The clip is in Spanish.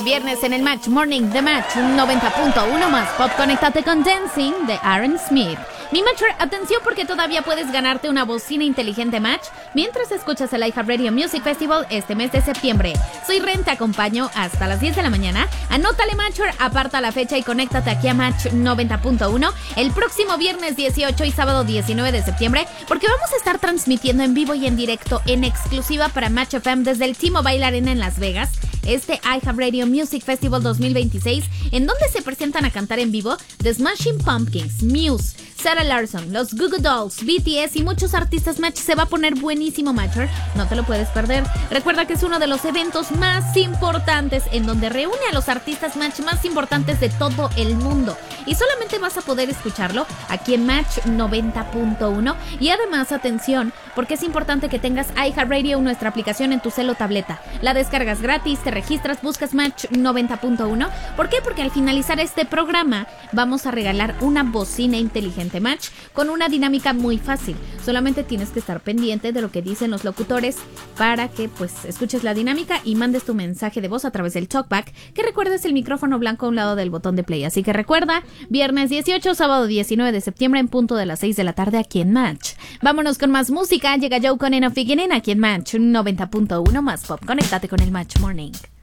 Viernes en el Match Morning de Match 90.1 más pop. Conéctate con Dancing de Aaron Smith. Mi Matcher, atención porque todavía puedes ganarte una bocina inteligente Match mientras escuchas el iHeartRadio Music Festival este mes de septiembre. Soy Ren, te acompaño hasta las 10 de la mañana. Anótale Matcher, aparta la fecha y conéctate aquí a Match 90.1 el próximo viernes 18 y sábado 19 de septiembre, porque vamos a estar transmitiendo en vivo y en directo en exclusiva para Match FM desde el T-Mobile Arena en Las Vegas este iHeartRadio Music Festival 2026, en donde se presentan a cantar en vivo The Smashing Pumpkins, Muse, Sarah Larsson, los Goo Goo Dolls, BTS y muchos artistas. Match, se va a poner buenísimo, Matcher, no te lo puedes perder. Recuerda que es uno de los eventos más importantes en donde reúne a los artistas Match más importantes de todo el mundo, y solamente vas a poder escucharlo aquí en Match 90.1. y además, atención, porque es importante que tengas iHeartRadio, nuestra aplicación, en tu cel o tableta. La descargas gratis, te registras, buscas Match 90.1. ¿Por qué? Porque al finalizar este programa vamos a regalar una bocina inteligente Match con una dinámica muy fácil. Solamente tienes que estar pendiente de lo que dicen los locutores para que pues escuches la dinámica y mandes tu mensaje de voz a través del talkback, que recuerdes el micrófono blanco a un lado del botón de play. Así que recuerda, viernes 18, sábado 19 de septiembre en punto de las 6 de la tarde aquí en Match. Vámonos con más música. Llega Joe con Enough Beginning aquí en Match 90.1 más pop. Conéctate con el Match Morning.